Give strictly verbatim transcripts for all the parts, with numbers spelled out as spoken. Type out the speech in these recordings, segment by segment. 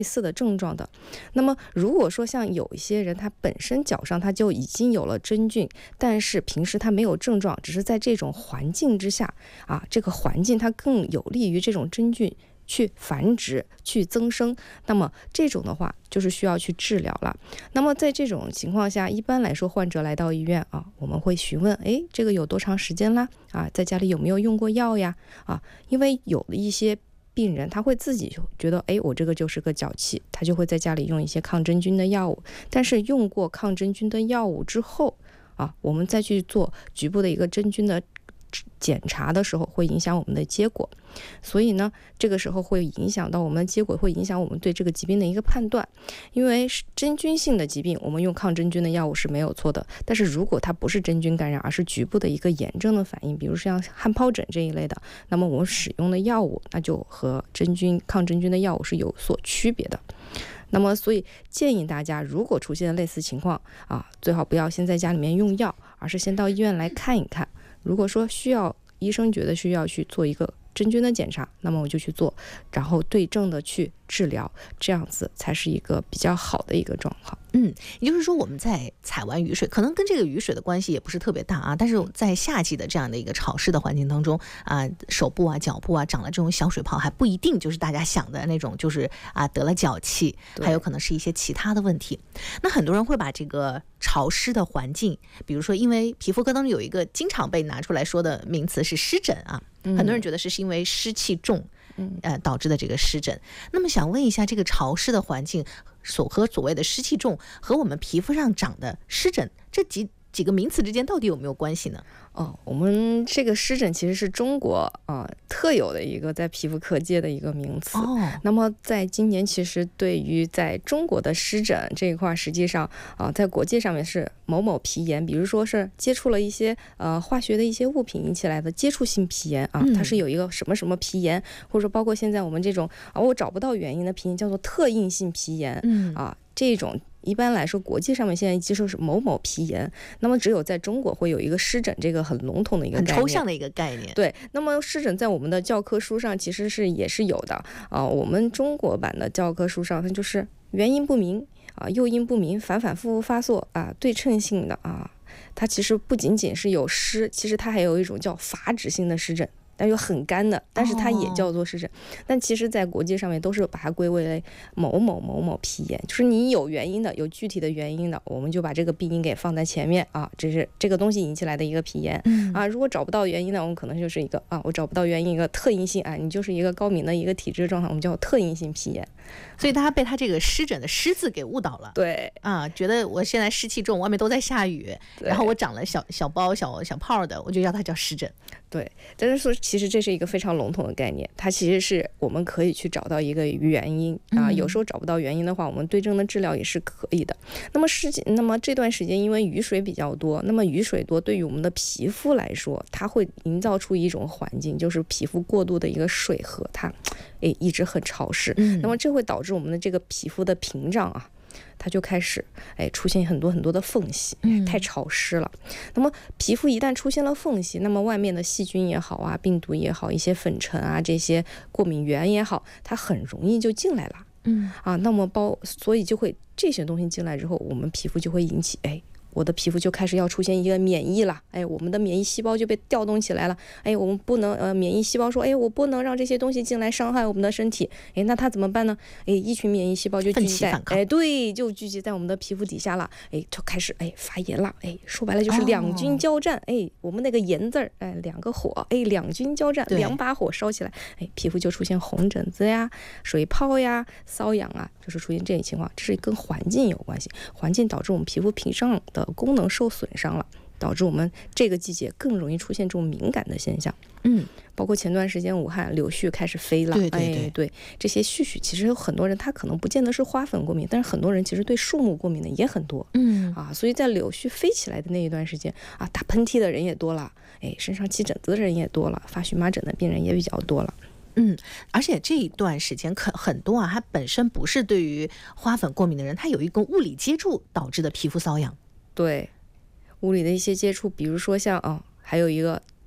似的症状的。那么如果说像有一些人他本身脚上他就已经有了真菌，但是平时他没有症状，只是在这种环境之下啊，这个环境它更有利于这种真菌去繁殖去增生，那么这种的话就是需要去治疗了。那么在这种情况下，一般来说患者来到医院啊，我们会询问，哎，这个有多长时间啦？啊，在家里有没有用过药呀？啊，因为有的一些病人他会自己觉得，哎，我这个就是个脚气，他就会在家里用一些抗真菌的药物。但是用过抗真菌的药物之后啊，我们再去做局部的一个真菌的检查的时候，会影响我们的结果。所以呢，这个时候会影响到我们的结果，会影响我们对这个疾病的一个判断。因为真菌性的疾病，我们用抗真菌的药物是没有错的。但是如果它不是真菌感染，而是局部的一个炎症的反应，比如像汗疱疹这一类的，那么我们使用的药物，那就和真菌抗真菌的药物是有所区别的。那么所以建议大家，如果出现类似情况啊，最好不要先在家里面用药，而是先到医院来看一看。如果说需要，医生觉得需要去做一个真菌的检查，那么我就去做，然后对症的去治疗，这样子才是一个比较好的一个状况。 嗯，也就是说我们在踩完雨水，可能跟这个雨水的关系也不是特别大啊，但是在夏季的这样的一个潮湿的环境当中啊，手部啊脚部啊长了这种小水泡，还不一定就是大家想的那种，就是啊得了脚气，还有可能是一些其他的问题。那很多人会把这个潮湿的环境，比如说因为皮肤科当中有一个经常被拿出来说的名词是湿疹啊，很多人觉得是是因为湿气重呃导致的这个湿疹。那么想问一下，这个潮湿的环境所和所谓的湿气重和我们皮肤上长的湿疹这几几个名词之间到底有没有关系呢？ 哦，我们这个湿疹其实是中国啊、呃、特有的一个在皮肤科界的一个名词。哦，那么在今年其实对于在中国的湿疹这一块，实际上啊、呃、在国际上面是某某皮炎，比如说是接触了一些呃化学的一些物品引起来的接触性皮炎啊，它是有一个什么什么皮炎，或者说包括现在我们这种啊我找不到原因的皮炎叫做特应性皮炎。嗯啊，这种一般来说国际上面现在接受是某某皮炎，那么只有在中国会有一个湿疹这个很笼统的一个概念， 很抽象的一个概念。 对，那么湿疹在我们的教科书上其实是也是有的啊、呃，我们中国版的教科书上它就是原因不明啊、诱因不明，反反复复发作啊，对称性的啊，它其实不仅仅是有湿，其实它还有一种叫乏脂性的湿疹，但又很干的，但是它也叫做湿疹、哦、但其实在国际上面都是把它归为为某某某某皮炎，就是你有原因的，有具体的原因的，我们就把这个病因给放在前面啊，这是这个东西引起来的一个皮炎、嗯、啊，如果找不到原因的，我们可能就是一个啊，我找不到原因一个特应性啊，你就是一个高敏的一个体质状态，我们叫特应性皮炎。 所以大家被他这个湿疹的湿字给误导了。 对啊，觉得我现在湿气重，外面都在下雨，然后我长了小小包小小泡的，我就叫它叫湿疹。 对，但是说其实这是一个非常笼统的概念，它其实是我们可以去找到一个原因啊，有时候找不到原因的话，我们对症的治疗也是可以的。那么是那么这段时间因为雨水比较多，那么雨水多对于我们的皮肤来说，它会营造出一种环境，就是皮肤过度的一个水合，它诶一直很潮湿、嗯、那么这会导致我们的这个皮肤的屏障啊，它就开始哎出现很多很多的缝隙，太潮湿了、嗯、那么皮肤一旦出现了缝隙，那么外面的细菌也好啊，病毒也好，一些粉尘啊，这些过敏源也好，它很容易就进来了。嗯啊，那么包所以就会这些东西进来之后，我们皮肤就会引起哎我的皮肤就开始要出现一个免疫了，哎，我们的免疫细胞就被调动起来了，哎，我们不能呃，免疫细胞说，哎，我不能让这些东西进来伤害我们的身体，哎，那它怎么办呢？哎，一群免疫细胞就聚集在，哎，对，就聚集在我们的皮肤底下了，哎，就开始哎发炎了，哎，说白了就是两军交战，哦、哎，我们那个炎字儿，哎，两个火，哎，两军交战，两把火烧起来，哎，皮肤就出现红疹子呀、水泡呀、瘙痒啊，就是出现这一情况，这是跟环境有关系，环境导致我们皮肤屏障的功能受损伤了，导致我们这个季节更容易出现这种敏感的现象。嗯，包括前段时间武汉柳絮开始飞了， 对对对、 哎、对，这些絮絮其实有很多人他可能不见得是花粉过敏，但是很多人其实对树木过敏的也很多。嗯啊，所以在柳絮飞起来的那一段时间啊，打喷嚏的人也多了，哎，身上起疹子的人也多了，发荨麻疹的病人也比较多了。 嗯，而且这一段时间可很多啊，它本身不是对于花粉过敏的人，它有一个物理接触导致的皮肤瘙痒。 对，物理的一些接触，比如说像啊、哦，还有一个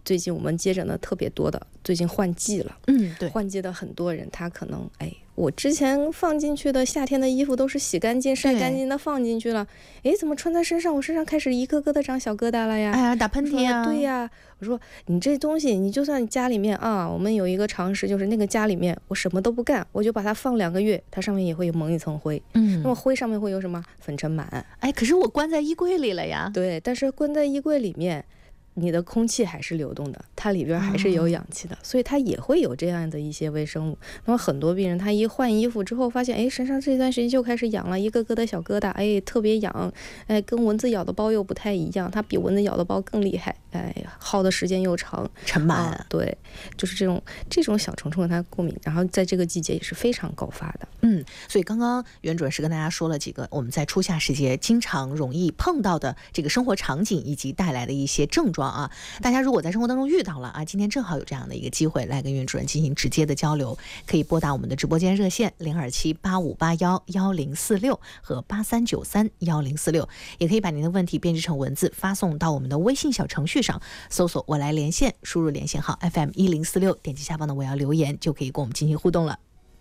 最近我们接诊的特别多的，最近换季了， 嗯，对， 换季的很多人，他可能哎，我之前放进去的夏天的衣服都是洗干净、晒干净的放进去了，哎，怎么穿在身上，我身上开始一个个的长小疙瘩了呀？ 哎呀，打喷嚏啊！ 对呀，我说你这东西，你就算家里面啊，我们有一个常识，就是那个家里面我什么都不干，我就把它放两个月，它上面也会有蒙一层灰。 嗯， 那么灰上面会有什么？粉尘螨。 哎，可是我关在衣柜里了呀。 对，但是关在衣柜里面，你的空气还是流动的，它里边还是有氧气的，哦、所以它也会有这样的一些微生物。那么很多病人他一换衣服之后，发现哎身上这段时间就开始痒了，一个个的小疙瘩，哎特别痒，哎跟蚊子咬的包又不太一样，它比蚊子咬的包更厉害，哎耗的时间又长， 尘螨、 啊。对，就是这种这种小虫虫它过敏，然后在这个季节也是非常高发的。 嗯，所以刚刚袁主任是跟大家说了几个我们在初夏时节经常容易碰到的这个生活场景以及带来的一些症状啊。大家如果在生活当中遇到了啊，今天正好有这样的一个机会来跟袁主任进行直接的交流，可以拨打我们的直播间热线零二七八五八幺幺零四六和八三九三幺零四六，也可以把您的问题编辑成文字发送到我们的微信小程序上，搜索我来连线，输入连线号 F M 一零四六，点击下方的我要留言，就可以跟我们进行互动了。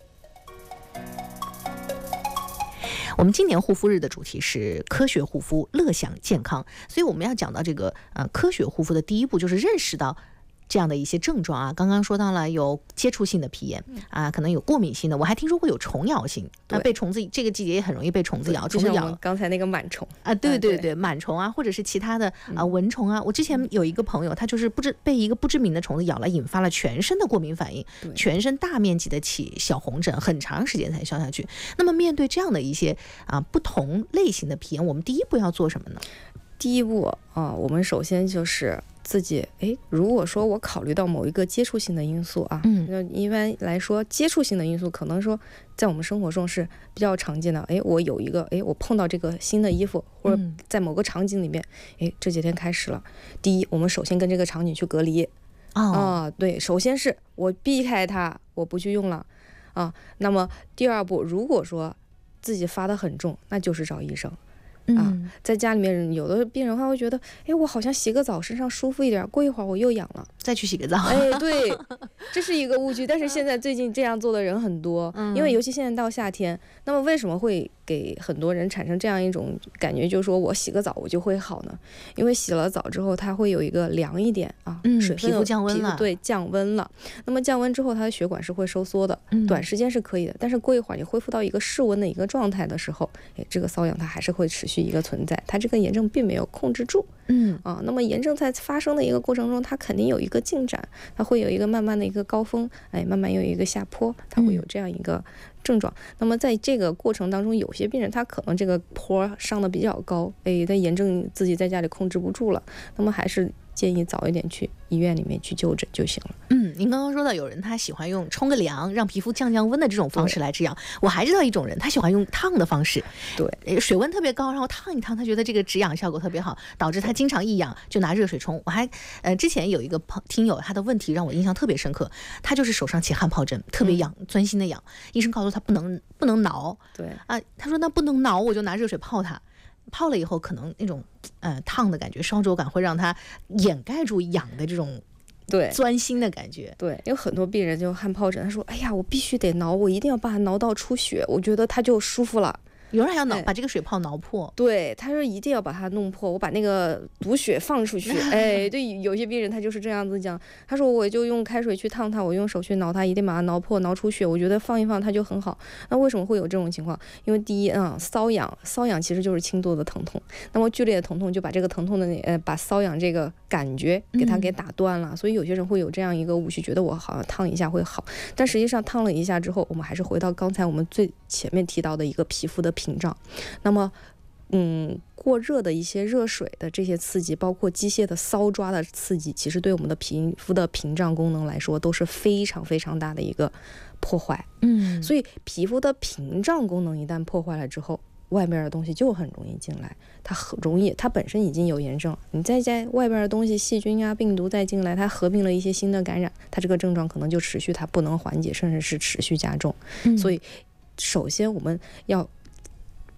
我们今年护肤日的主题是科学护肤，乐享健康，所以我们要讲到这个呃科学护肤的第一步就是认识到这样的一些症状啊，刚刚说到了有接触性的皮炎啊，可能有过敏性的，我还听说过有虫咬性啊，被虫子这个季节也很容易被虫子咬，虫子咬刚才那个螨虫啊，对对对，螨虫啊，或者是其他的啊蚊虫啊。我之前有一个朋友，他就是不知被一个不知名的虫子咬了，引发了全身的过敏反应，全身大面积的起小红疹，很长时间才消下去。那么面对这样的一些啊不同类型的皮炎，我们第一步要做什么呢？ 第一步啊，我们首先就是自己，哎，如果说我考虑到某一个接触性的因素啊， 嗯， 那一般来说，接触性的因素可能说在我们生活中是比较常见的。哎，我有一个，哎，我碰到这个新的衣服，或者在某个场景里面，哎，这几天开始了。第一，我们首先跟这个场景去隔离。 哦、 啊，对，首先是我避开它，我不去用了啊。那么第二步，如果说自己发得很重，那就是找医生。啊，在家里面有的病人的话会觉得，哎，我好像洗个澡身上舒服一点，过一会儿我又痒了， 再去洗个澡。 哎，对，这是一个误区。但是现在最近这样做的人很多，因为尤其现在到夏天，那么为什么会给很多人产生这样一种感觉，就是说我洗个澡我就会好呢？因为洗了澡之后，它会有一个凉一点啊， 嗯， 水皮肤降温了， 对，降温了。那么降温之后，它的血管是会收缩的， 嗯、 短时间是可以的，但是过一会儿你恢复到一个室温的一个状态的时候，哎，这个瘙痒它还是会持续一个存在。它这个炎症并没有控制住， 嗯啊，那么炎症在发生的一个过程中，它肯定有一个进展，它会有一个慢慢的一个高峰，哎，慢慢有一个下坡，它会有这样一个症状。嗯、那么在这个过程当中，有些病人他可能这个坡上的比较高，哎，他炎症自己在家里控制不住了，那么还是建议早一点去医院里面去就诊就行了。 嗯，您刚刚说到有人他喜欢用冲个凉让皮肤降降温的这种方式来治养，我还知道一种人他喜欢用烫的方式， 对， 水温特别高，然后烫一烫，他觉得这个止痒效果特别好，导致他经常一痒就拿热水冲。我还呃之前有一个朋听友，他的问题让我印象特别深刻，他就是手上起汗疱疹，特别痒，嗯、钻心的痒，医生告诉他不能不能挠， 对啊，他说那不能挠，我就拿热水泡它。泡了以后，可能那种呃烫的感觉、烧灼感会让它掩盖住痒的这种对钻心的感觉。 对，有很多病人就汗疱疹，他说：“哎呀，我必须得挠，我一定要把它挠到出血，我觉得它就舒服了。” 有人还要挠、哎、把这个水泡挠破， 对，他说一定要把它弄破，我把那个毒血放出去。哎，对，有些病人他就是这样子讲，他说我就用开水去烫它，我用手去挠它，一定把它挠破、挠出血，我觉得放一放它就很好。那为什么会有这种情况？因为第一，嗯，瘙痒，瘙痒其实就是轻度的疼痛，那么剧烈的疼痛就把这个疼痛的呃，把瘙痒这个感觉给它给打断了，嗯、所以有些人会有这样一个误区，觉得我好像烫一下会好，但实际上烫了一下之后，我们还是回到刚才我们最前面提到的一个皮肤的屏障。那么，嗯，过热的一些热水的这些刺激，包括机械的搔抓的刺激，其实对我们的皮肤的屏障功能来说都是非常非常大的一个破坏。 嗯， 所以皮肤的屏障功能一旦破坏了之后，外边的东西就很容易进来，它很容易，它本身已经有炎症，你再在外边的东西，细菌啊、病毒再进来，它合并了一些新的感染，它这个症状可能就持续，它不能缓解，甚至是持续加重。 嗯、 所以，首先我们要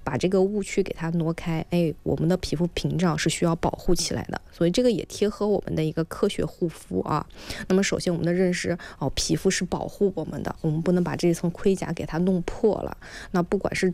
把这个误区给它挪开，哎，我们的皮肤屏障是需要保护起来的，所以这个也贴合我们的一个科学护肤啊。那么首先我们的认识哦，皮肤是保护我们的，我们不能把这一层盔甲给它弄破了。那不管是